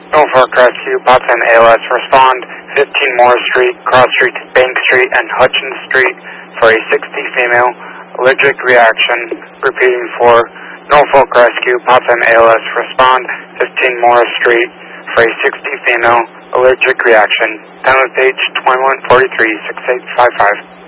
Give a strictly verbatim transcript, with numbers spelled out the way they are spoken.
Norfolk Rescue, Potsdam A L S, respond fifteen Morris Street, Cross Street, Bank Street, and Hutchins Street for a sixty female allergic reaction. Repeating for Norfolk Rescue, Potsdam A L S, respond fifteen Morris Street for a sixty female allergic reaction. Download page twenty-one forty-three, six eight five five.